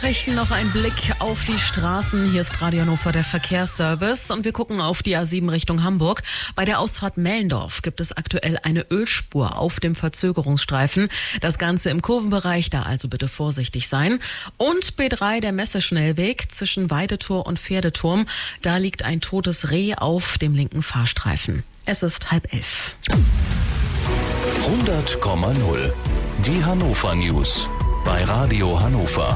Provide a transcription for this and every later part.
Richten noch einen Blick auf die Straßen. Hier ist Radio Hannover, der Verkehrsservice, und wir gucken auf die A7 Richtung Hamburg. Bei der Ausfahrt Mellendorf gibt es aktuell eine Ölspur auf dem Verzögerungsstreifen. Das Ganze im Kurvenbereich, da also bitte vorsichtig sein. Und B3, der Messeschnellweg zwischen Weidetor und Pferdeturm. Da liegt ein totes Reh auf dem linken Fahrstreifen. Es ist 10:30. 100,0. Die Hannover News bei Radio Hannover.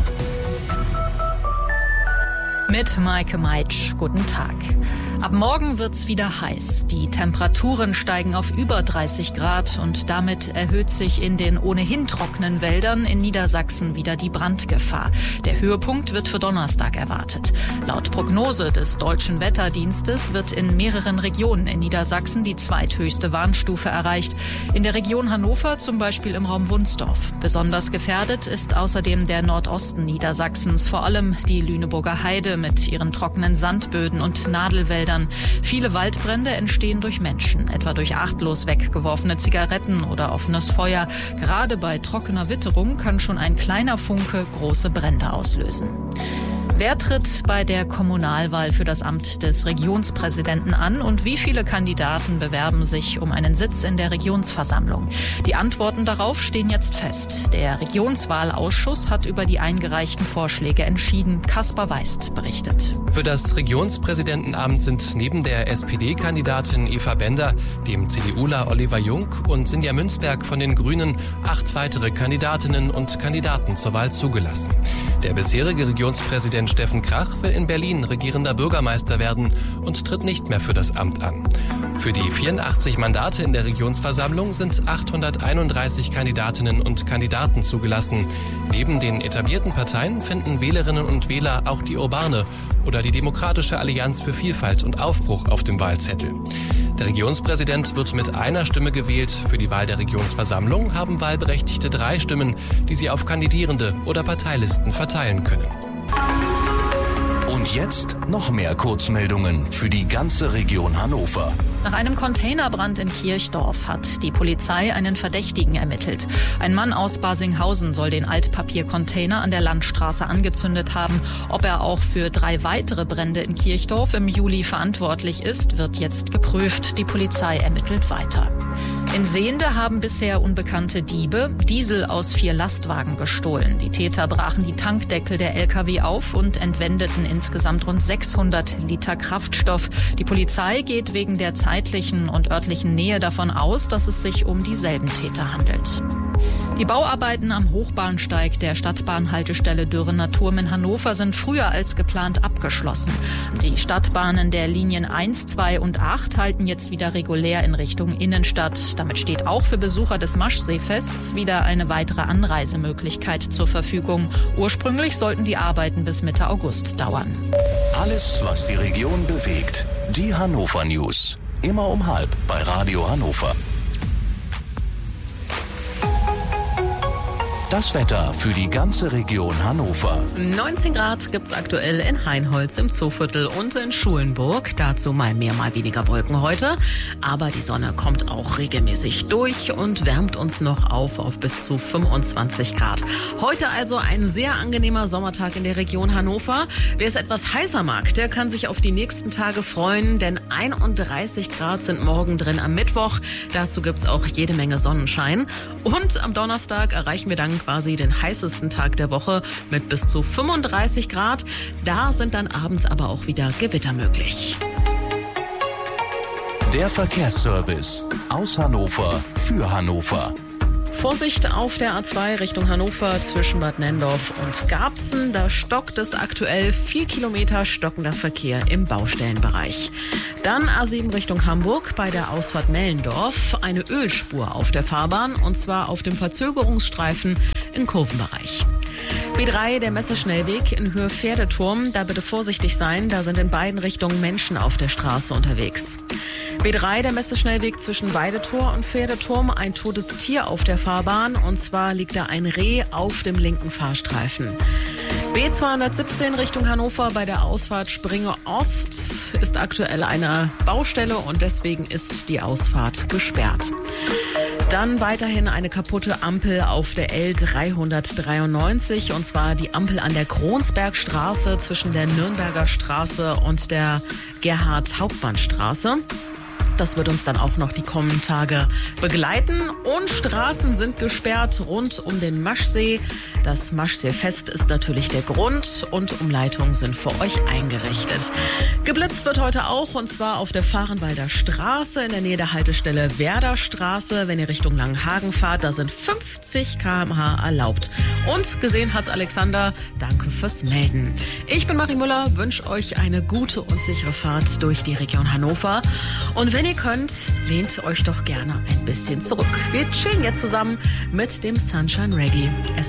Mit Maike Meitsch, guten Tag. Ab morgen wird's wieder heiß. Die Temperaturen steigen auf über 30 Grad und damit erhöht sich in den ohnehin trockenen Wäldern in Niedersachsen wieder die Brandgefahr. Der Höhepunkt wird für Donnerstag erwartet. Laut Prognose des Deutschen Wetterdienstes wird in mehreren Regionen in Niedersachsen die zweithöchste Warnstufe erreicht. In der Region Hannover, zum Beispiel im Raum Wunsdorf. Besonders gefährdet ist außerdem der Nordosten Niedersachsens, vor allem die Lüneburger Heide mit ihren trockenen Sandböden und Nadelwäldern. Viele Waldbrände entstehen durch Menschen, etwa durch achtlos weggeworfene Zigaretten oder offenes Feuer. Gerade bei trockener Witterung kann schon ein kleiner Funke große Brände auslösen. Wer tritt bei der Kommunalwahl für das Amt des Regionspräsidenten an und wie viele Kandidaten bewerben sich um einen Sitz in der Regionsversammlung? Die Antworten darauf stehen jetzt fest. Der Regionswahlausschuss hat über die eingereichten Vorschläge entschieden. Kaspar Weist berichtet. Für das Regionspräsidentenamt sind neben der SPD-Kandidatin Eva Bender, dem CDUler Oliver Jung und Sinja Münzberg von den Grünen 8 weitere Kandidatinnen und Kandidaten zur Wahl zugelassen. Der bisherige Regionspräsident Steffen Krach will in Berlin regierender Bürgermeister werden und tritt nicht mehr für das Amt an. Für die 84 Mandate in der Regionsversammlung sind 831 Kandidatinnen und Kandidaten zugelassen. Neben den etablierten Parteien finden Wählerinnen und Wähler auch die Urbane oder die Demokratische Allianz für Vielfalt und Aufbruch auf dem Wahlzettel. Der Regionspräsident wird mit einer Stimme gewählt. Für die Wahl der Regionsversammlung haben Wahlberechtigte 3 Stimmen, die sie auf Kandidierende oder Parteilisten verteilen können. Und jetzt noch mehr Kurzmeldungen für die ganze Region Hannover. Nach einem Containerbrand in Kirchdorf hat die Polizei einen Verdächtigen ermittelt. Ein Mann aus Barsinghausen soll den Altpapiercontainer an der Landstraße angezündet haben. Ob er auch für 3 weitere Brände in Kirchdorf im Juli verantwortlich ist, wird jetzt geprüft. Die Polizei ermittelt weiter. In Sehnde haben bisher unbekannte Diebe Diesel aus 4 Lastwagen gestohlen. Die Täter brachen die Tankdeckel der Lkw auf und entwendeten insgesamt rund 600 Liter Kraftstoff. Die Polizei geht wegen der zeitlichen und örtlichen Nähe davon aus, dass es sich um dieselben Täter handelt. Die Bauarbeiten am Hochbahnsteig der Stadtbahnhaltestelle Dürrener Turm in Hannover sind früher als geplant abgeschlossen. Die Stadtbahnen der Linien 1, 2 und 8 halten jetzt wieder regulär in Richtung Innenstadt. Damit steht auch für Besucher des Maschseefests wieder eine weitere Anreisemöglichkeit zur Verfügung. Ursprünglich sollten die Arbeiten bis Mitte August dauern. Alles, was die Region bewegt. Die Hannover News. Immer um 12:30 bei Radio Hannover. Das Wetter für die ganze Region Hannover. 19 Grad gibt's aktuell in Hainholz im Zooviertel und in Schulenburg. Dazu mal mehr, mal weniger Wolken heute. Aber die Sonne kommt auch regelmäßig durch und wärmt uns noch auf bis zu 25 Grad. Heute also ein sehr angenehmer Sommertag in der Region Hannover. Wer es etwas heißer mag, der kann sich auf die nächsten Tage freuen, denn 31 Grad sind morgen drin am Mittwoch. Dazu gibt's auch jede Menge Sonnenschein. Und am Donnerstag erreichen wir dann quasi den heißesten Tag der Woche mit bis zu 35 Grad. Da sind dann abends aber auch wieder Gewitter möglich. Der Verkehrsservice aus Hannover für Hannover. Vorsicht auf der A2 Richtung Hannover zwischen Bad Nenndorf und Garbsen. Da stockt es aktuell 4 Kilometer stockender Verkehr im Baustellenbereich. Dann A7 Richtung Hamburg bei der Ausfahrt Mellendorf. Eine Ölspur auf der Fahrbahn und zwar auf dem Verzögerungsstreifen im Kurvenbereich. B3, der Messeschnellweg in Höhe Pferdeturm. Da bitte vorsichtig sein, da sind in beiden Richtungen Menschen auf der Straße unterwegs. B3, der Messeschnellweg zwischen Weidetor und Pferdeturm. Ein totes Tier auf der Fahrbahn und zwar liegt da ein Reh auf dem linken Fahrstreifen. B217 Richtung Hannover bei der Ausfahrt Springe Ost ist aktuell eine Baustelle und deswegen ist die Ausfahrt gesperrt. Dann weiterhin eine kaputte Ampel auf der L393, und zwar die Ampel an der Kronsbergstraße zwischen der Nürnberger Straße und der Gerhard-Hauptmann-Straße. Das wird uns dann auch noch die kommenden Tage begleiten. Und Straßen sind gesperrt rund um den Maschsee. Das Maschseefest ist natürlich der Grund und Umleitungen sind für euch eingerichtet. Geblitzt wird heute auch, und zwar auf der Vahrenwalder Straße in der Nähe der Haltestelle Werderstraße. Wenn ihr Richtung Langenhagen fahrt, da sind 50 km/h erlaubt. Und gesehen hat's Alexander. Danke fürs Melden. Ich bin Marie Müller, wünsche euch eine gute und sichere Fahrt durch die Region Hannover. Und wenn ihr könnt, lehnt euch doch gerne ein bisschen zurück. Wir chillen jetzt zusammen mit dem Sunshine Reggae.